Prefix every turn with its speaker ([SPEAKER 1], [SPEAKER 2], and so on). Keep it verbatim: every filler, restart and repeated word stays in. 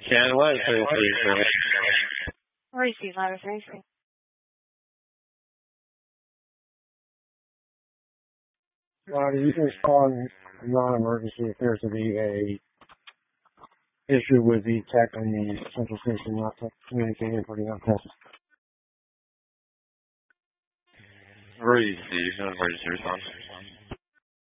[SPEAKER 1] Can what? Please, please, please.
[SPEAKER 2] Receive letter three.
[SPEAKER 3] Uh, you can respond non-emergency if there's to be a issue with the tech on the central station not communicating pretty well.
[SPEAKER 1] Receive emergency response.